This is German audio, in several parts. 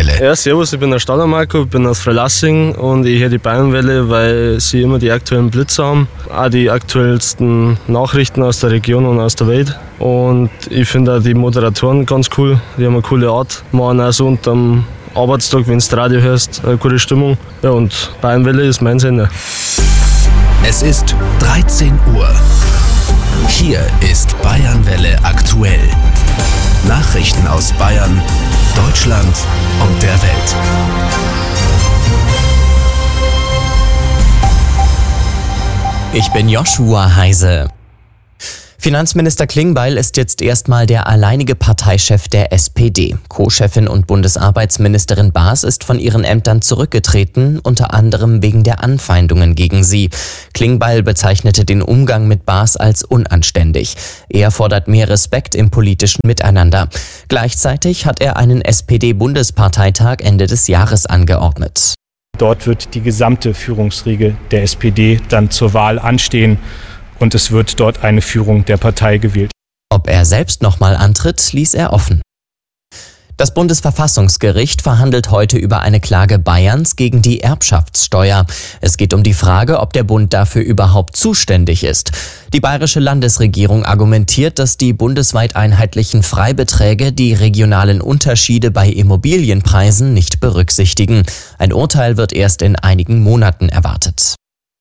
Bayernwelle. Ja, servus, ich bin der Staller Marco, ich bin aus Freilassing und ich höre die Bayernwelle, weil sie immer die aktuellen Blitze haben, auch die aktuellsten Nachrichten aus der Region und aus der Welt. Und ich finde auch die Moderatoren ganz cool, die haben eine coole Art, machen auch so unterm Arbeitstag, wenn du das Radio hörst, eine gute Stimmung. Ja, und Bayernwelle ist mein Sender. Es ist 13 Uhr. Hier ist Bayernwelle aktuell. Nachrichten aus Bayern, Deutschland und der Welt. Ich bin Joshua Heise. Finanzminister Klingbeil ist jetzt erstmal der alleinige Parteichef der SPD. Co-Chefin und Bundesarbeitsministerin Baas ist von ihren Ämtern zurückgetreten, unter anderem wegen der Anfeindungen gegen sie. Klingbeil bezeichnete den Umgang mit Baas als unanständig. Er fordert mehr Respekt im politischen Miteinander. Gleichzeitig hat er einen SPD-Bundesparteitag Ende des Jahres angeordnet. Dort wird die gesamte Führungsriege der SPD dann zur Wahl anstehen. Und es wird dort eine Führung der Partei gewählt. Ob er selbst nochmal antritt, ließ er offen. Das Bundesverfassungsgericht verhandelt heute über eine Klage Bayerns gegen die Erbschaftssteuer. Es geht um die Frage, ob der Bund dafür überhaupt zuständig ist. Die bayerische Landesregierung argumentiert, dass die bundesweit einheitlichen Freibeträge die regionalen Unterschiede bei Immobilienpreisen nicht berücksichtigen. Ein Urteil wird erst in einigen Monaten erwartet.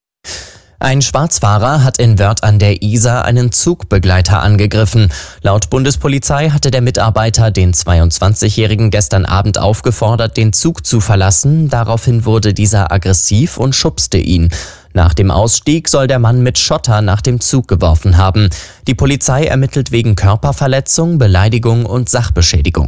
Ein Schwarzfahrer hat in Wörth an der Isar einen Zugbegleiter angegriffen. Laut Bundespolizei hatte der Mitarbeiter den 22-Jährigen gestern Abend aufgefordert, den Zug zu verlassen. Daraufhin wurde dieser aggressiv und schubste ihn. Nach dem Ausstieg soll der Mann mit Schotter nach dem Zug geworfen haben. Die Polizei ermittelt wegen Körperverletzung, Beleidigung und Sachbeschädigung.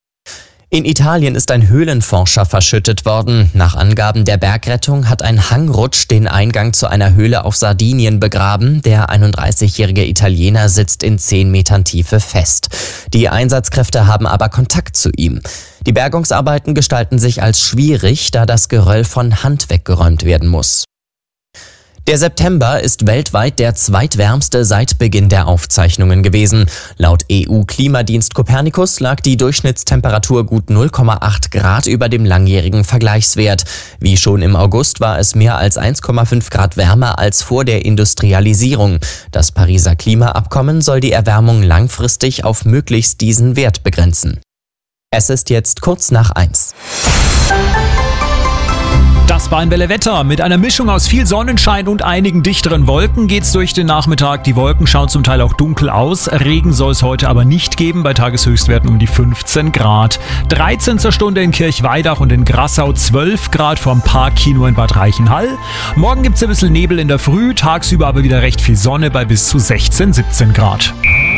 In Italien ist ein Höhlenforscher verschüttet worden. Nach Angaben der Bergrettung hat ein Hangrutsch den Eingang zu einer Höhle auf Sardinien begraben. Der 31-jährige Italiener sitzt in 10 Metern Tiefe fest. Die Einsatzkräfte haben aber Kontakt zu ihm. Die Bergungsarbeiten gestalten sich als schwierig, da das Geröll von Hand weggeräumt werden muss. Der September ist weltweit der zweitwärmste seit Beginn der Aufzeichnungen gewesen. Laut EU-Klimadienst Copernicus lag die Durchschnittstemperatur gut 0,8 Grad über dem langjährigen Vergleichswert. Wie schon im August war es mehr als 1,5 Grad wärmer als vor der Industrialisierung. Das Pariser Klimaabkommen soll die Erwärmung langfristig auf möglichst diesen Wert begrenzen. Es ist jetzt kurz nach 1. Das Bayernwelle Wetter. Mit einer Mischung aus viel Sonnenschein und einigen dichteren Wolken geht's durch den Nachmittag. Die Wolken schauen zum Teil auch dunkel aus. Regen soll es heute aber nicht geben, bei Tageshöchstwerten um die 15 Grad. 13 zur Stunde in Kirchweidach und in Grassau, 12 Grad vom Parkkino in Bad Reichenhall. Morgen gibt's ein bisschen Nebel in der Früh, tagsüber aber wieder recht viel Sonne bei bis zu 16, 17 Grad.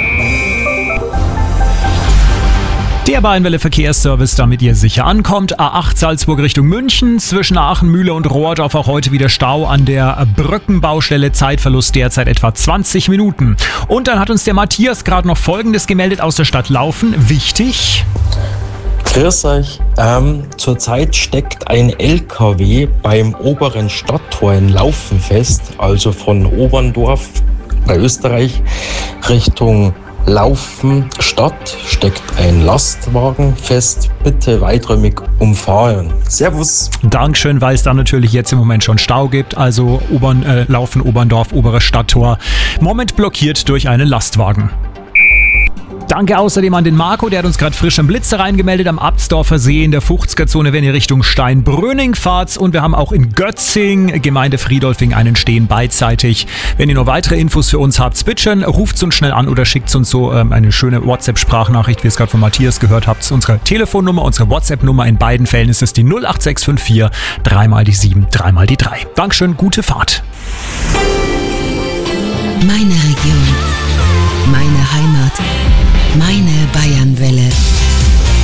Der Bayernwelle Verkehrsservice, damit ihr sicher ankommt. A8 Salzburg Richtung München, zwischen Aachen, Mühle und Rohrdorf auch heute wieder Stau an der Brückenbaustelle. Zeitverlust derzeit etwa 20 Minuten. Und dann hat uns der Matthias gerade noch Folgendes gemeldet aus der Stadt Laufen. Wichtig. Grüß euch. Zurzeit steckt ein LKW beim oberen Stadttor in Laufen fest, also von Oberndorf bei Österreich Richtung Laufen Stadt steckt ein Lastwagen fest. Bitte weiträumig umfahren. Servus. Dankeschön, weil es da natürlich jetzt im Moment schon Stau gibt. Also Laufen, Oberndorf, oberes Stadttor. Moment blockiert durch einen Lastwagen. Danke außerdem an den Marco, der hat uns gerade frisch im Blitz reingemeldet am Abtsdorfer See in der 50er-Zone, wenn ihr Richtung Steinbrünning fahrt. Und wir haben auch in Götzing, Gemeinde Friedolfing, einen Stehen beidseitig. Wenn ihr noch weitere Infos für uns habt, bitteschön, ruft uns schnell an oder schickt uns so eine schöne WhatsApp-Sprachnachricht, wie ihr es gerade von Matthias gehört habt. Unsere Telefonnummer, unsere WhatsApp-Nummer, in beiden Fällen ist es die 08654 3 die 7 3 die 3. Dankeschön, gute Fahrt. Meine Region, meine Heimat, meine Bayernwelle.